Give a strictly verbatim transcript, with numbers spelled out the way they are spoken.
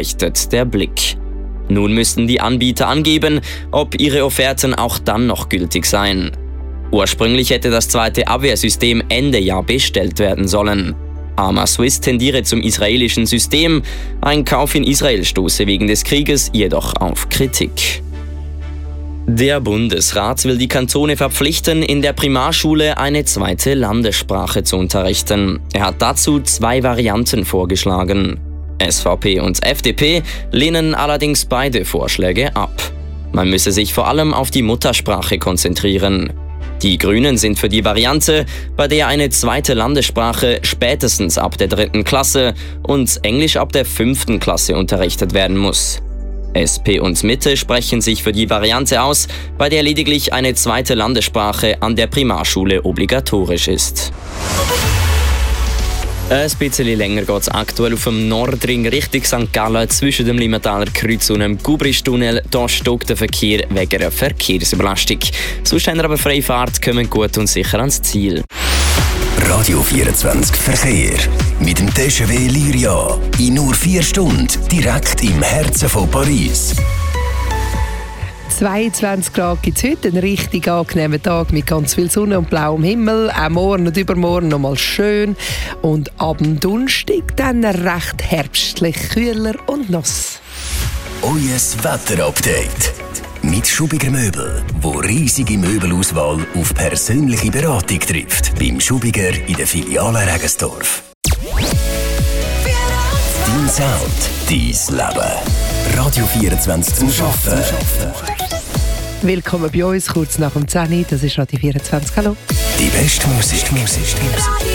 berichtet der Blick. Nun müssten die Anbieter angeben, ob ihre Offerten auch dann noch gültig seien. Ursprünglich hätte das zweite Abwehrsystem Ende Jahr bestellt werden sollen. Arma Swiss tendiere zum israelischen System, ein Kauf in Israel stoße wegen des Krieges jedoch auf Kritik. Der Bundesrat will die Kantone verpflichten, in der Primarschule eine zweite Landessprache zu unterrichten. Er hat dazu zwei Varianten vorgeschlagen. S V P und F D P lehnen allerdings beide Vorschläge ab. Man müsse sich vor allem auf die Muttersprache konzentrieren. Die Grünen sind für die Variante, bei der eine zweite Landessprache spätestens ab der dritten Klasse und Englisch ab der fünften Klasse unterrichtet werden muss. S P und Mitte sprechen sich für die Variante aus, bei der lediglich eine zweite Landessprache an der Primarschule obligatorisch ist. Ein bisschen länger geht es aktuell auf dem Nordring Richtung Sankt Gallen zwischen dem Limmentaler Kreuz und dem Gubristunnel. Da stockt der Verkehr wegen einer Verkehrsüberlastung. Sonst haben wir aber freie Fahrt, kommen gut und sicher ans Ziel. Radio vierundzwanzig Verkehr mit dem T G V Lyria. In nur vier Stunden direkt im Herzen von Paris. zweiundzwanzig Grad gibt es heute, einen richtig angenehmen Tag mit ganz viel Sonne und blauem Himmel. Auch morgen und übermorgen noch mal schön. Und ab dem Donnerstag dann recht herbstlich, kühler und nass. Euer Wetterupdate. Mit Schubiger Möbel, wo riesige Möbelauswahl auf persönliche Beratung trifft. Beim Schubiger in der Filiale Regensdorf. Dein Sound, dein Leben. Radio vierundzwanzig zum Arbeiten. Willkommen bei uns, kurz nach dem zehn Uhr. Das ist Radio vierundzwanzig. Hallo. Die beste Musik.